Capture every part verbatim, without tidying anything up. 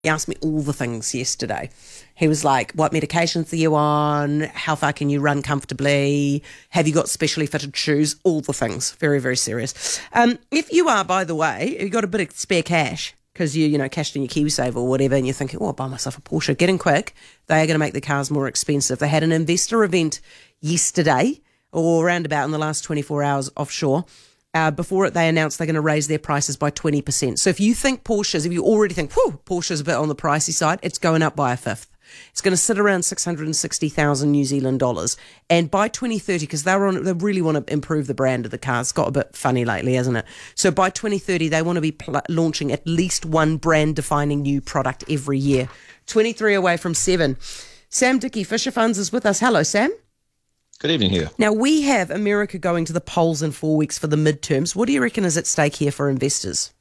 He asked me all the things yesterday. He was like, what medications are you on? How far can you run comfortably? Have you got specially fitted shoes? All the things. Very, very serious. Um, if you are, by the way, if you've got a bit of spare cash, because you, you know, cashed in your KiwiSaver or whatever, and you're thinking, oh, I'll buy myself a Porsche, get in quick. They are going to make the cars more expensive. They had an investor event yesterday, or around about in the last twenty-four hours offshore. Uh, before it, they announced they're going to raise their prices by twenty percent. So if you think Porsches, if you already think, whew, Porsche's a bit on the pricey side, it's going up by a fifth. It's going to sit around six hundred sixty thousand New Zealand dollars. And by twenty thirty, because they on, they really want to improve the brand of the car. It's got a bit funny lately, hasn't it? So by twenty thirty, they want to be pl- launching at least one brand-defining new product every year. twenty-three away from seven. Sam Dickey, Fisher Funds, is with us. Hello, Sam. Good evening here. Now, we have America going to the polls in four weeks for the midterms. What do you reckon is at stake here for investors?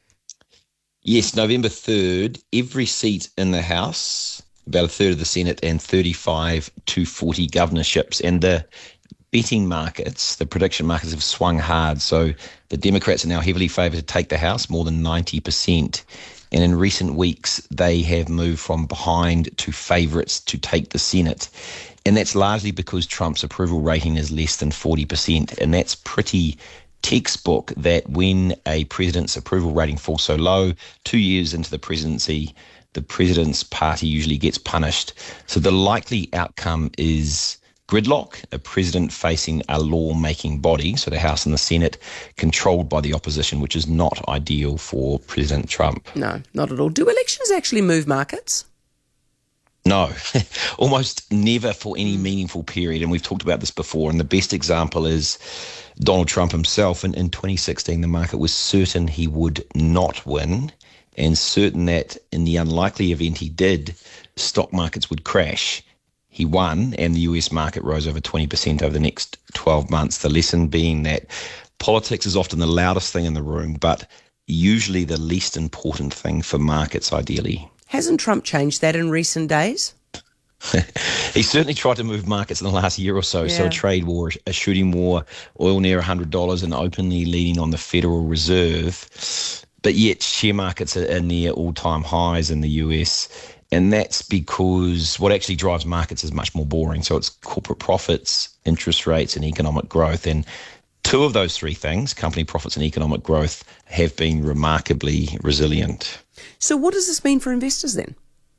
Yes, November third, every seat in the House, about a third of the Senate, and thirty-five to forty governorships. And the betting markets, the prediction markets have swung hard. So the Democrats are now heavily favoured to take the House, more than ninety percent. And in recent weeks, they have moved from behind to favourites to take the Senate. And that's largely because Trump's approval rating is less than forty percent. And that's pretty textbook that when a president's approval rating falls so low, two years into the presidency, the president's party usually gets punished. So the likely outcome is gridlock, a president facing a law-making body, so the House and the Senate, controlled by the opposition, which is not ideal for President Trump. No, not at all. Do elections actually move markets? No, almost never for any meaningful period. And we've talked about this before. And the best example is Donald Trump himself. In, in twenty sixteen, the market was certain he would not win, and certain that in the unlikely event he did, stock markets would crash. He won, and the U S market rose over twenty percent over the next twelve months. The lesson being that politics is often the loudest thing in the room, but usually the least important thing for markets, ideally. Hasn't Trump changed that in recent days? He certainly tried to move markets in the last year or so. Yeah. So a trade war, a shooting war, oil near one hundred dollars, and openly leaning on the Federal Reserve. But yet share markets are near all-time highs in the U S, and that's because what actually drives markets is much more boring. So it's corporate profits, interest rates, and economic growth. And two of those three things, company profits and economic growth, have been remarkably resilient. So what does this mean for investors then?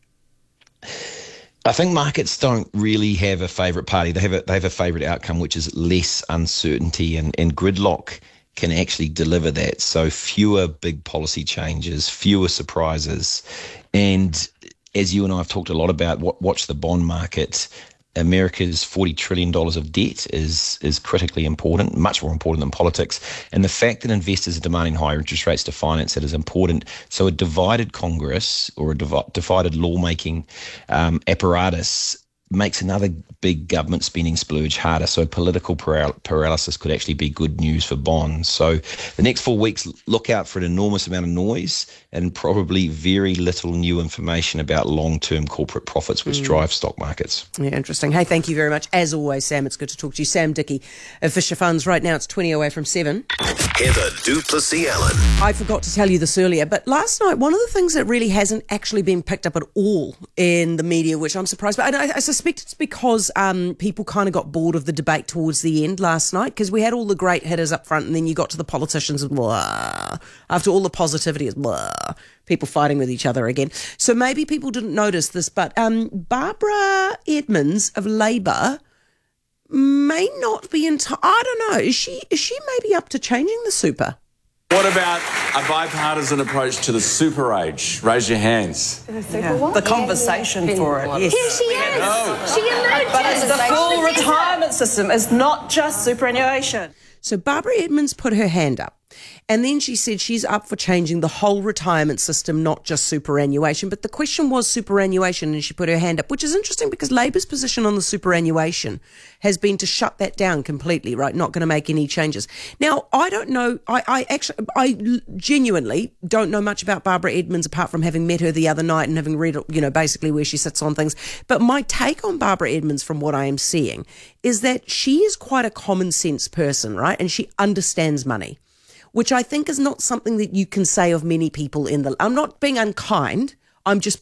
I think markets don't really have a favourite party. They have a, they have a favourite outcome, which is less uncertainty, and, and gridlock can actually deliver that. So fewer big policy changes, fewer surprises. And as you and I have talked a lot about, watch the bond market. America's forty trillion dollars of debt is is critically important, much more important than politics. And the fact that investors are demanding higher interest rates to finance it is important. So a divided Congress or a divi- divided lawmaking um, apparatus makes another big government spending splurge harder. So political paral- paralysis could actually be good news for bonds. So the next four weeks, look out for an enormous amount of noise and probably very little new information about long-term corporate profits, which mm. drive stock markets. Yeah, interesting. Hey, thank you very much. As always, Sam, it's good to talk to you. Sam Dickey of Fisher Funds. Right now, it's twenty away from seven. Heather du Plessis-Allen. I forgot to tell you this earlier, but last night, one of the things that really hasn't actually been picked up at all in the media, which I'm surprised by, and I, I suspect it's because um, people kind of got bored of the debate towards the end last night, because we had all the great hitters up front, and then you got to the politicians, and blah, after all the positivity is blah, people fighting with each other again. So maybe people didn't notice this, but um, Barbara Edmonds of Labour may not be in time. I don't know. Is she, is she maybe up to changing the super? What about a bipartisan approach to the super age? Raise your hands. The super yeah. what? The conversation yeah. for it. Yes. Here she is. No. She emerged. But it's the full retirement system. It's not just superannuation. So Barbara Edmonds put her hand up, and then she said she's up for changing the whole retirement system, not just superannuation. But the question was superannuation, and she put her hand up, which is interesting because Labour's position on the superannuation has been to shut that down completely, right? Not going to make any changes. Now, I don't know. I, I actually, I genuinely don't know much about Barbara Edmonds apart from having met her the other night and having read, you know, basically where she sits on things. But my take on Barbara Edmonds from what I am seeing is that she is quite a common sense person, right? And she understands money, which I think is not something that you can say of many people in the... I'm not being unkind. I'm just